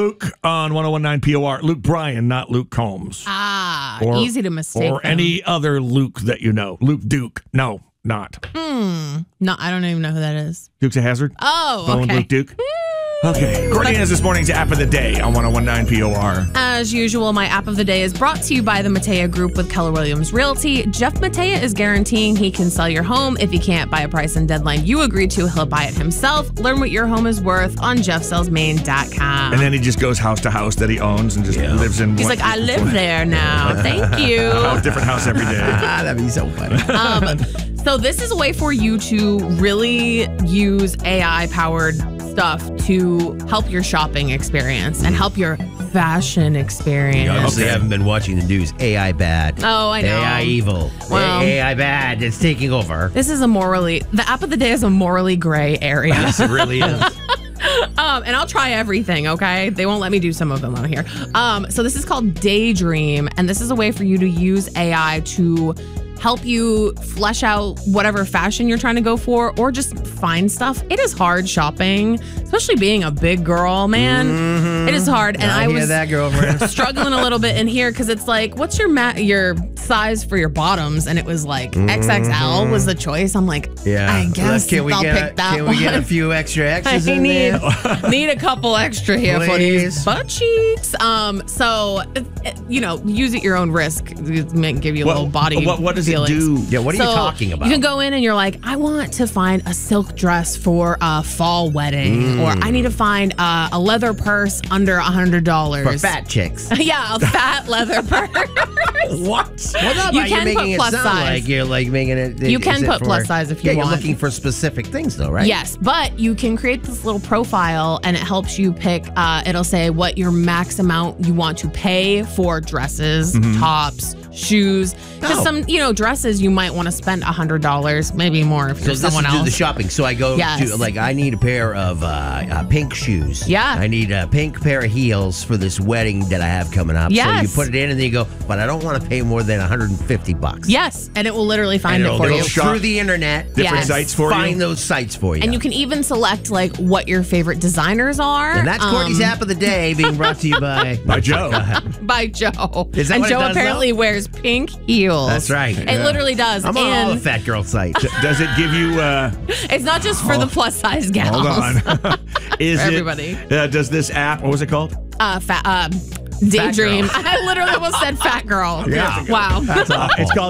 Luke on 101.9 POR. Luke Bryan, not Luke Combs. Easy to mistake. Or any other Luke that you know. Luke Duke. No, not. No, I don't even know who that is. Dukes of Hazzard? Oh, Bowen okay. Luke Duke? Okay. Courtney has this morning's app of the day on 101.9 POR. As usual, my app of the day is brought to you by the Matea Group with Keller Williams Realty. Jeff Matea is guaranteeing he can sell your home. If he can't buy a price and deadline you agree to, he'll buy it himself. Learn what your home is worth on jeffsellsmaine.com. And then he just goes house to house that he owns and just lives in. He's like, I live there now. Thank you. A different house every day. That'd be so funny. So this is a way for you to really use AI-powered stuff to help your shopping experience and help your fashion experience. You obviously haven't been watching the news. AI bad. Oh, I know. AI evil. Well, AI bad. It's taking over. This is the app of the day is a morally gray area. Yes, it really is. And I'll try everything, okay? They won't let me do some of them on here. So this is called Daydream, and this is a way for you to use AI to help you flesh out whatever fashion you're trying to go for or just find stuff. It is hard shopping, especially being a big girl, man. Mm-hmm. It is hard. And I was that girlfriend. struggling a little bit in here because it's like, what's your size for your bottoms? And it was like XXL was the choice. I'm like, I guess I'll pick that Can one. we get a few extra X's in there? Need a couple extra here for these Please. butt cheeks. So, use at your own risk. It may give you a little body What does feelings. it do? Yeah, what are you talking about? You can go in and you're like, I want to find a silk dress for a fall wedding, or I need to find a leather purse under $100 For fat chicks. Yeah, a fat leather purse. What? Well, not You about can making put it plus sound size. like you're like making it. You can is it put plus size if you Yeah, want. you're looking for specific things though, right? Yes, but you can create this little profile and it helps you pick, it'll say what your max amount you want to pay for dresses, tops, shoes. Because some, dresses you might want to spend $100, maybe more if you're So someone this is else. the shopping. So I go Yes. to, like, I need a pair of pink shoes. Yeah. I need a pink pair of heels for this wedding that I have coming up. Yes. So you put it in and then you go, but I don't want to pay more than $150. Yes, and it will literally find And it it'll for go you. through the internet. Different Yes. sites for you? Find those sites for you. And you can even select like what your favorite designers are. And that's Courtney's app of the day being brought to you by Joe. By Joe. Is that and what it Joe does, apparently wears pink heels. That's right. It literally does. I'm on all the and fat girl sites. Does it give you... it's not just for the plus size gals. Hold on. Is For it, everybody. Does this app, what was it called? Daydream. Fat girl. I literally almost said fat girl. Yeah. Wow. It's called